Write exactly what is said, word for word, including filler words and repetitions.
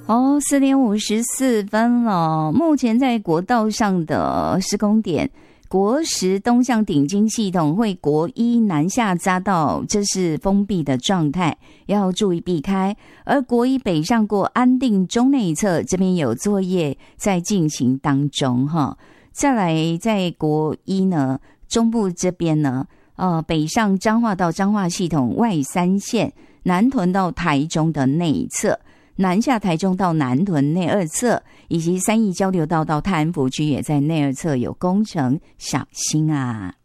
哦，四点五十四分了。目前在国道上的施工点，国十东向顶金系统会国一南下匝道，这是封闭的状态，要注意避开。而国一北上过安定中内侧，这边有作业在进行当中哈。再来，在国一呢中部这边呢，呃，北上彰化到彰化系统外三线，南屯到台中的内侧。南下台中到南屯内二侧，以及三义交流道到泰安福区也在内二侧有工程，小心啊！